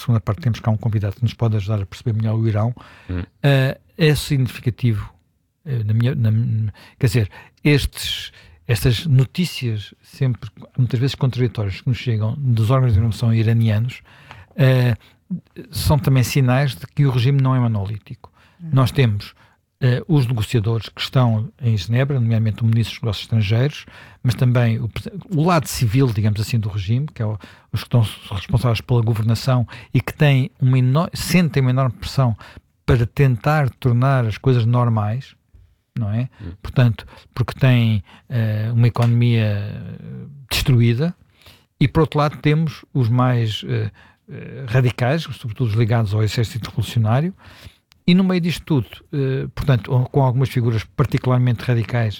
segunda parte temos cá um convidado que nos pode ajudar a perceber melhor o Irão, é significativo, quer dizer, estas notícias, sempre, muitas vezes contraditórias, que nos chegam dos órgãos de informação iranianos, são também sinais de que o regime não é monolítico. Nós temos os negociadores que estão em Genebra, nomeadamente o Ministro dos Negócios Estrangeiros, mas também o lado civil, digamos assim, do regime, que é os que estão responsáveis pela governação e que sentem uma enorme pressão para tentar tornar as coisas normais, não é? Portanto, porque tem uma economia destruída, e por outro lado temos os mais radicais, sobretudo os ligados ao exército revolucionário, e no meio disto tudo, portanto, com algumas figuras particularmente radicais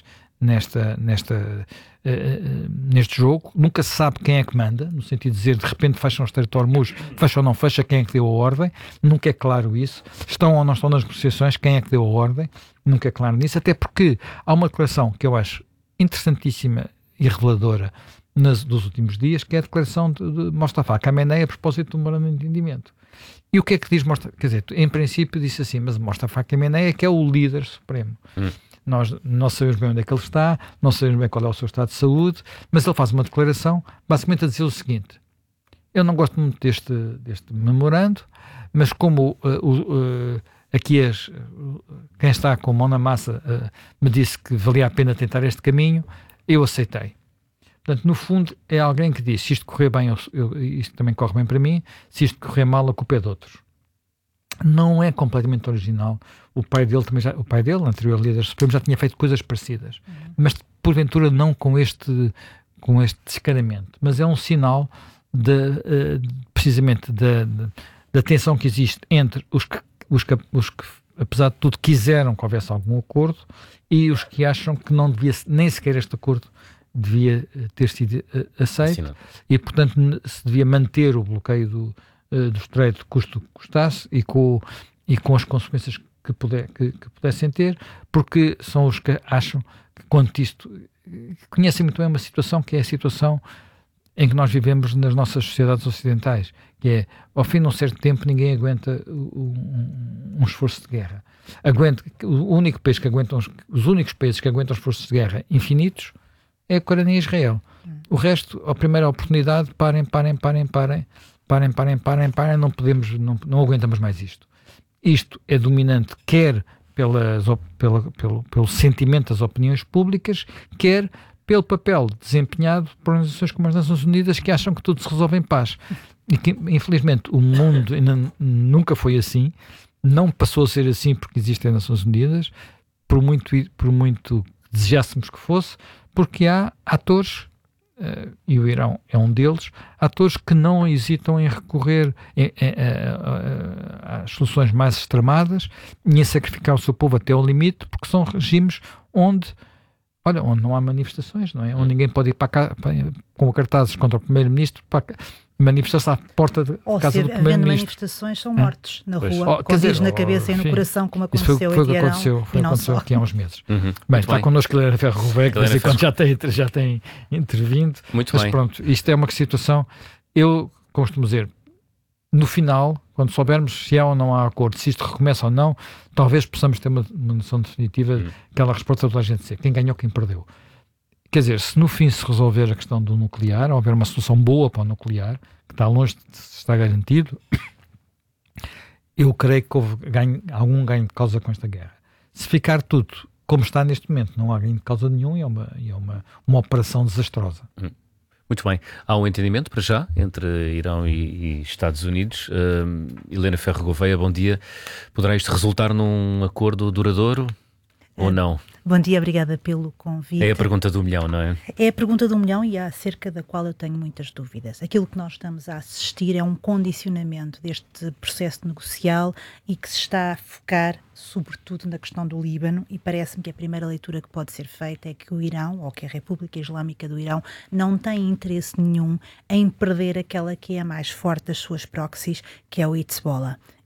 neste jogo, nunca se sabe quem é que manda, no sentido de dizer, de repente fecham o Estreito de Hormuz, fecha ou não fecha, quem é que deu a ordem, nunca é claro isso, estão ou não estão nas negociações, quem é que deu a ordem, nunca é claro nisso, até porque há uma declaração que eu acho interessantíssima e reveladora dos últimos dias, que é a declaração de Mostafa Khamenei a propósito do memorando de entendimento. E o que é que diz Mostafa? Quer dizer, em princípio disse assim, mas Mostafa Khamenei é que é o líder supremo. Nós não sabemos bem onde é que ele está, não sabemos bem qual é o seu estado de saúde, mas ele faz uma declaração basicamente a dizer o seguinte: eu não gosto muito deste memorando, mas como aqui quem está com a mão na massa me disse que valia a pena tentar este caminho, eu aceitei. Portanto, no fundo, é alguém que diz, se isto correr bem, isto também corre bem para mim, se isto correr mal, a culpa é de outros. Não é completamente original. O pai dele, anterior líder supremo, já tinha feito coisas parecidas, mas porventura não com este descaramento. Mas é um sinal precisamente da tensão que existe entre os que, apesar de tudo, quiseram que houvesse algum acordo, e os que acham que não devia, nem sequer este acordo devia ter sido aceito, e portanto se devia manter o bloqueio do Estreito, custo que custasse, e com as consequências que pudessem ter, porque são os que acham que, quanto isto, conhecem muito bem uma situação que é a situação em que nós vivemos nas nossas sociedades ocidentais, que é, ao fim de um certo tempo, ninguém aguenta um esforço de guerra. Os únicos países que aguentam esforços de guerra infinitos é a Ucrânia e Israel. O resto, a primeira oportunidade, parem, não aguentamos mais isto. Isto é dominante quer pelo sentimento das opiniões públicas, quer pelo papel desempenhado por organizações como as Nações Unidas, que acham que tudo se resolve em paz. E que, infelizmente, o mundo nunca foi assim, não passou a ser assim porque existem as Nações Unidas, por muito desejássemos que fosse, porque há atores, e o Irão é um deles, atores que não hesitam em recorrer às soluções mais extremadas e em sacrificar o seu povo até ao limite, porque são regimes onde não há manifestações, não é? Onde ninguém pode ir para cá com cartazes contra o primeiro-ministro para manifestar-se à porta da casa do primeiro-ministro. Havendo manifestações, são mortos na rua, com tiros na cabeça e no coração, como aconteceu aqui em Irão. Aconteceu aqui há uns meses. Bem, está connosco a Helena Ferro Gouveia, que de vez em quando já tem intervindo. Mas pronto, isto é uma situação, eu costumo dizer, no final, quando soubermos se há ou não há acordo, se isto recomeça ou não, talvez possamos ter uma noção definitiva daquela resposta toda a gente dizer, quem ganhou, quem perdeu. Quer dizer, se no fim se resolver a questão do nuclear, ou houver uma solução boa para o nuclear, que está longe de estar garantido, eu creio que houve algum ganho de causa com esta guerra. Se ficar tudo como está neste momento, não há ganho de causa nenhum, e é uma operação desastrosa. Muito bem. Há um entendimento para já entre Irão e Estados Unidos. Helena Ferro Gouveia, bom dia. Poderá isto resultar num acordo duradouro ou não? Bom dia, obrigada pelo convite. É a pergunta do milhão, não é? É a pergunta do milhão, e acerca da qual eu tenho muitas dúvidas. Aquilo que nós estamos a assistir é um condicionamento deste processo negocial e que se está a focar sobretudo na questão do Líbano, e parece-me que a primeira leitura que pode ser feita é que o Irão, ou que a República Islâmica do Irão, não tem interesse nenhum em perder aquela que é a mais forte das suas proxies, que é o Hezbollah.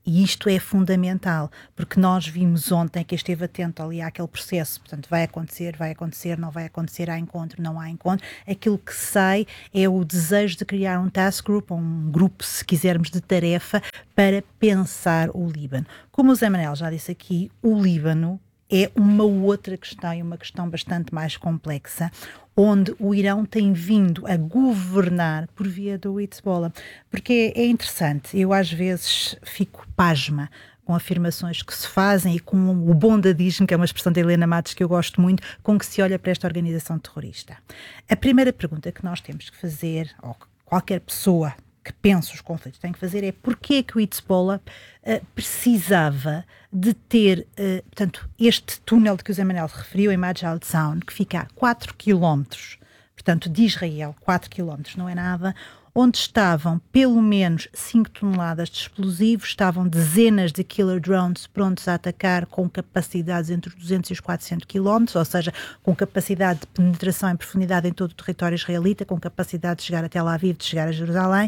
E isto é fundamental, porque nós vimos ontem, quem esteve atento ali àquele processo, portanto, vai acontecer, não vai acontecer, há encontro, não há encontro. Aquilo que sai é o desejo de criar um task group, ou um grupo, se quisermos, de tarefa, para pensar o Líbano. Como o Zé Manel já disse aqui, o Líbano é uma outra questão, e uma questão bastante mais complexa, onde o Irão tem vindo a governar por via do Hezbollah. Porque é interessante, eu às vezes fico pasma com afirmações que se fazem e com o bondadismo, que é uma expressão da Helena Matos que eu gosto muito, com que se olha para esta organização terrorista. A primeira pergunta que nós temos que fazer, ou qualquer pessoa que pensa os conflitos tem que fazer, é porquê que o Hezbollah precisava de ter, portanto, este túnel de que o Zé Manel referiu, em Majal Sound, que fica a 4 km, portanto, de Israel, 4 km, não é nada, onde estavam pelo menos 5 toneladas de explosivos, estavam dezenas de killer drones prontos a atacar com capacidades entre os 200 e os 400 km, ou seja, com capacidade de penetração em profundidade em todo o território israelita, com capacidade de chegar até Tel Aviv, de chegar a Jerusalém,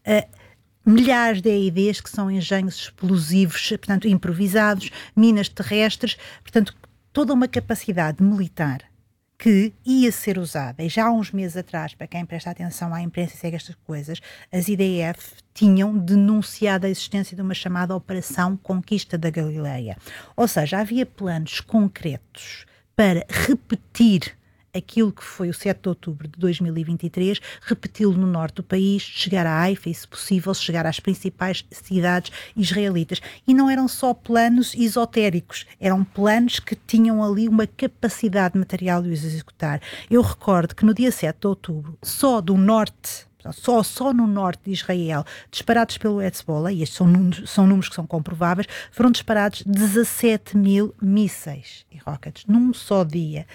milhares de EIDs, que são engenhos explosivos, portanto, improvisados, minas terrestres, portanto, toda uma capacidade militar que ia ser usada, e já há uns meses atrás, para quem presta atenção à imprensa e segue estas coisas, as IDF tinham denunciado a existência de uma chamada Operação Conquista da Galileia. Ou seja, havia planos concretos para repetir aquilo que foi o 7 de outubro de 2023, repeti-lo no norte do país, chegar a Haifa e, se possível, chegar às principais cidades israelitas. E não eram só planos esotéricos, eram planos que tinham ali uma capacidade material de os executar. Eu recordo que no dia 7 de outubro, só do norte, só no norte de Israel, disparados pelo Hezbollah, e estes são números que são comprováveis, foram disparados 17 mil mísseis e rockets, num só dia.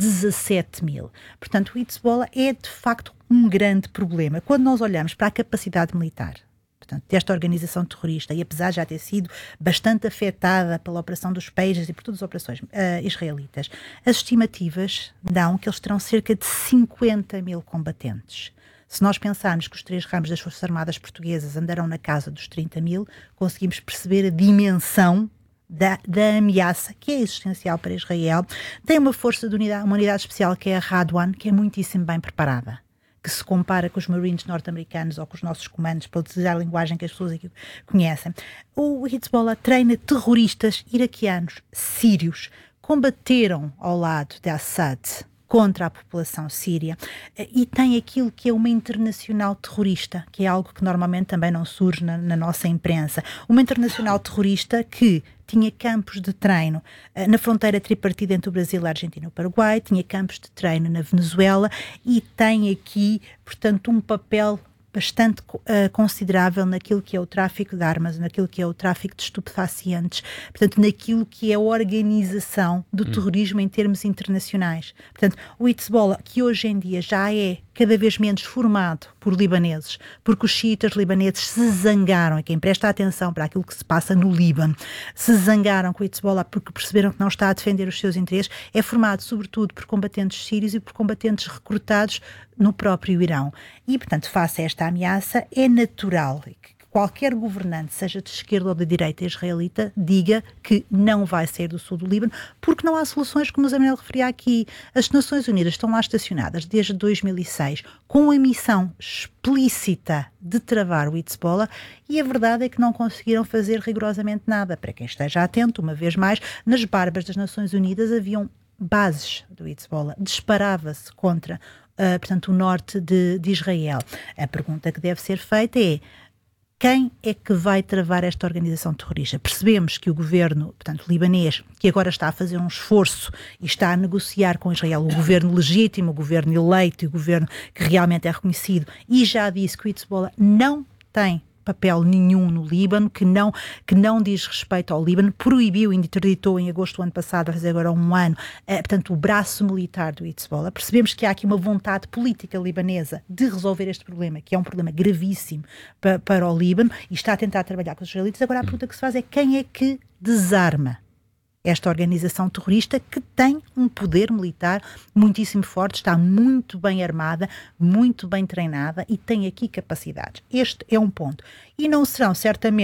17 mil. Portanto, o Hezbollah é, de facto, um grande problema. Quando nós olhamos para a capacidade militar, portanto, desta organização terrorista, e apesar de já ter sido bastante afetada pela operação dos Pages e por todas as operações israelitas, as estimativas dão que eles terão cerca de 50 mil combatentes. Se nós pensarmos que os 3 ramos das Forças Armadas Portuguesas andarão na casa dos 30 mil, conseguimos perceber a dimensão da ameaça que é existencial para Israel. Tem uma uma unidade especial que é a Radwan, que é muitíssimo bem preparada, que se compara com os Marines norte-americanos ou com os nossos comandos, para utilizar a linguagem que as pessoas aqui conhecem. O Hezbollah treina terroristas iraquianos, sírios, combateram ao lado de Assad contra a população síria, e tem aquilo que é uma internacional terrorista, que é algo que normalmente também não surge na nossa imprensa. Uma internacional terrorista que tinha campos de treino na fronteira tripartida entre o Brasil, a Argentina e o Paraguai, tinha campos de treino na Venezuela e tem aqui, portanto, um papel bastante considerável naquilo que é o tráfico de armas, naquilo que é o tráfico de estupefacientes, portanto, naquilo que é a organização do terrorismo em termos internacionais. Portanto, o Hezbollah, que hoje em dia já é cada vez menos formado por libaneses, porque os xiitas libaneses se zangaram, e quem presta atenção para aquilo que se passa no Líbano, se zangaram com o Hezbollah porque perceberam que não está a defender os seus interesses, é formado sobretudo por combatentes sírios e por combatentes recrutados no próprio Irão. E, portanto, face a esta ameaça, é natural que qualquer governante, seja de esquerda ou de direita israelita, diga que não vai sair do sul do Líbano, porque não há soluções, como o Zé Manel referia aqui. As Nações Unidas estão lá estacionadas desde 2006, com a missão explícita de travar o Hezbollah, e a verdade é que não conseguiram fazer rigorosamente nada. Para quem esteja atento, uma vez mais, nas barbas das Nações Unidas haviam bases do Hezbollah, disparava-se contra, portanto, o norte de Israel. A pergunta que deve ser feita é: quem é que vai travar esta organização terrorista? Percebemos que o governo, portanto, libanês, que agora está a fazer um esforço e está a negociar com Israel, o governo legítimo, o governo eleito e o governo que realmente é reconhecido, e já disse que o Hezbollah não tem papel nenhum no Líbano, que não diz respeito ao Líbano, proibiu, interditou em agosto do ano passado, vai fazer agora um ano, portanto, o braço militar do Hezbollah. Percebemos que há aqui uma vontade política libanesa de resolver este problema, que é um problema gravíssimo para o Líbano, e está a tentar trabalhar com os israelitas. Agora a pergunta que se faz é: quem é que desarma esta organização terrorista, que tem um poder militar muitíssimo forte, está muito bem armada, muito bem treinada e tem aqui capacidades? Este é um ponto. E não serão certamente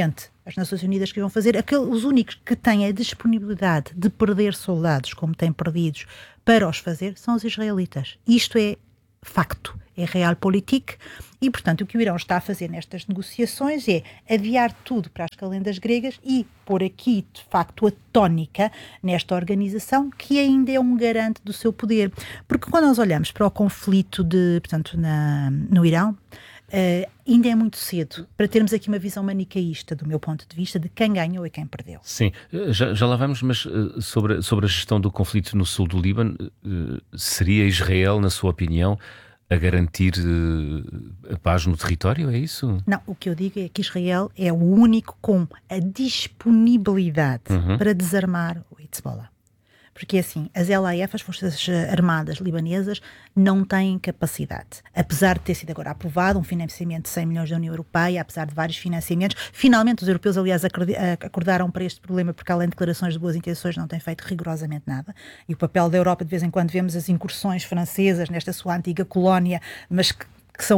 as Nações Unidas que vão fazer. Os únicos que têm a disponibilidade de perder soldados, como têm perdidos, para os fazer, são os israelitas. Isto é facto, é realpolitik, e portanto o que o Irão está a fazer nestas negociações é adiar tudo para as calendas gregas e pôr aqui de facto a tónica nesta organização, que ainda é um garante do seu poder, porque quando nós olhamos para o conflito no Irão, ainda é muito cedo para termos aqui uma visão manicaísta, do meu ponto de vista, de quem ganhou e quem perdeu. Sim, já lá vamos, mas sobre a gestão do conflito no sul do Líbano, seria Israel, na sua opinião, a garantir a paz no território, é isso? Não, o que eu digo é que Israel é o único com a disponibilidade para desarmar o Hezbollah. Porque assim, as LAF, as Forças Armadas Libanesas, não têm capacidade. Apesar de ter sido agora aprovado um financiamento de 100 milhões da União Europeia, apesar de vários financiamentos, finalmente os europeus, aliás, acordaram para este problema, porque além de declarações de boas intenções não têm feito rigorosamente nada. E o papel da Europa, de vez em quando vemos as incursões francesas nesta sua antiga colónia, mas que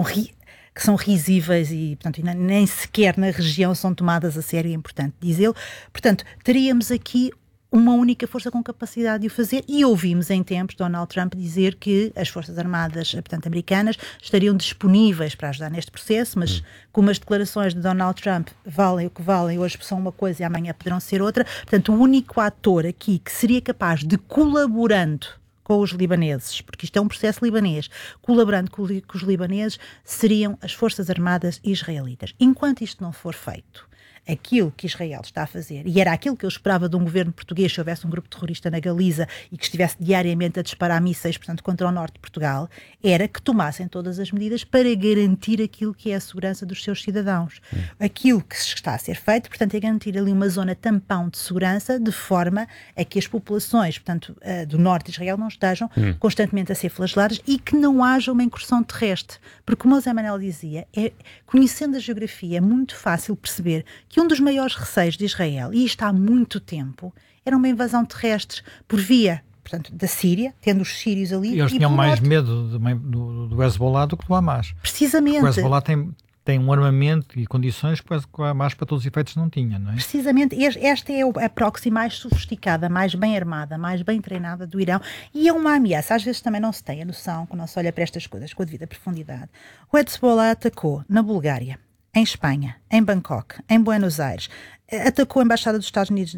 são risíveis e, portanto, nem sequer na região são tomadas a sério, é importante dizê-lo. Portanto, teríamos aqui uma única força com capacidade de o fazer, e ouvimos em tempos Donald Trump dizer que as Forças Armadas, portanto, americanas, estariam disponíveis para ajudar neste processo, mas como as declarações de Donald Trump valem o que valem, hoje são uma coisa e amanhã poderão ser outra, portanto, o único ator aqui que seria capaz de, colaborando com os libaneses, porque isto é um processo libanês, colaborando com os libaneses, seriam as Forças Armadas israelitas. Enquanto isto não for feito, aquilo que Israel está a fazer, e era aquilo que eu esperava de um governo português se houvesse um grupo terrorista na Galiza e que estivesse diariamente a disparar mísseis, portanto, contra o norte de Portugal, era que tomassem todas as medidas para garantir aquilo que é a segurança dos seus cidadãos. Aquilo que está a ser feito, portanto, é garantir ali uma zona tampão de segurança, de forma a que as populações, portanto, do norte de Israel não estejam constantemente a ser flageladas e que não haja uma incursão terrestre. Porque, como o Zé Manuel dizia, conhecendo a geografia, é muito fácil perceber que um dos maiores receios de Israel, e isto há muito tempo, era uma invasão terrestre por via, portanto, da Síria, tendo os sírios ali. E eles tinham mais medo do Hezbollah do que do Hamas. Precisamente. Porque o Hezbollah tem um armamento e condições que o Hamas, para todos os efeitos, não tinha, não é? Precisamente. Esta é a proxy mais sofisticada, mais bem armada, mais bem treinada do Irão, e é uma ameaça. Às vezes também não se tem a noção, quando não se olha para estas coisas com a devida profundidade. O Hezbollah atacou na Bulgária, em Espanha, em Bangkok, em Buenos Aires, atacou a Embaixada dos Estados Unidos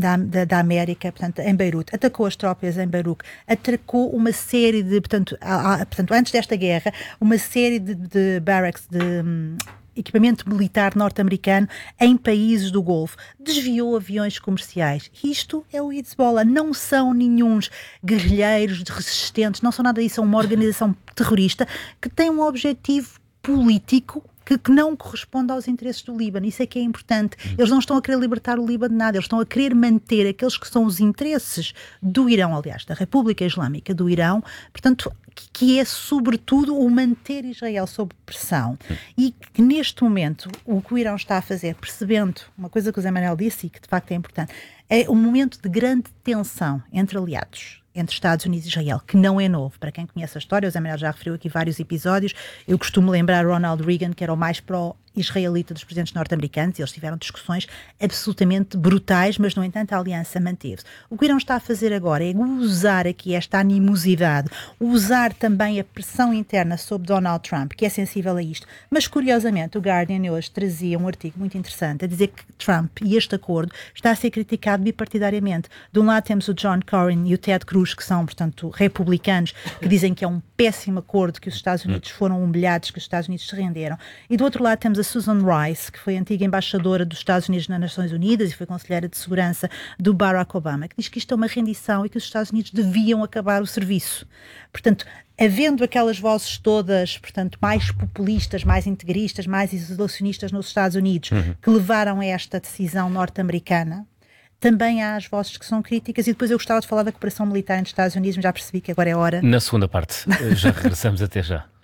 da América, portanto, em Beirute, atacou as tropas em Beirute, atacou uma série de, portanto, antes desta guerra, uma série de barracks, de equipamento militar norte-americano em países do Golfo, desviou aviões comerciais. Isto é o Hezbollah, não são nenhuns guerrilheiros resistentes, não são nada disso, são uma organização terrorista que tem um objetivo político que não corresponde aos interesses do Líbano. Isso é que é importante. Eles não estão a querer libertar o Líbano de nada, eles estão a querer manter aqueles que são os interesses do Irão, aliás, da República Islâmica do Irão, portanto, que é sobretudo o manter Israel sob pressão. E que neste momento o que o Irão está a fazer, percebendo uma coisa que o Zé Manuel disse e que de facto é importante, é um momento de grande tensão entre aliados, entre Estados Unidos e Israel, que não é novo. Para quem conhece a história, o Zé Manuel já referiu aqui vários episódios. Eu costumo lembrar Ronald Reagan, que era o mais pró-israelita dos presidentes norte-americanos, e eles tiveram discussões absolutamente brutais, mas, no entanto, a aliança manteve-se. O que o Irão está a fazer agora é usar aqui esta animosidade, usar também a pressão interna sobre Donald Trump, que é sensível a isto. Mas, curiosamente, o Guardian hoje trazia um artigo muito interessante a dizer que Trump e este acordo está a ser criticado bipartidariamente. De um lado temos o John Cornyn e o Ted Cruz, que são, portanto, republicanos, que dizem que é um péssimo acordo, que os Estados Unidos foram humilhados, que os Estados Unidos se renderam. E do outro lado temos a Susan Rice, que foi a antiga embaixadora dos Estados Unidos nas Nações Unidas e foi conselheira de segurança do Barack Obama, que diz que isto é uma rendição e que os Estados Unidos deviam acabar o serviço. Portanto, havendo aquelas vozes todas, portanto, mais populistas, mais integristas, mais isolacionistas nos Estados Unidos, que levaram a esta decisão norte-americana, também há as vozes que são críticas. E depois eu gostava de falar da cooperação militar entre os Estados Unidos, mas já percebi que agora é hora. Na segunda parte, já regressamos, até já.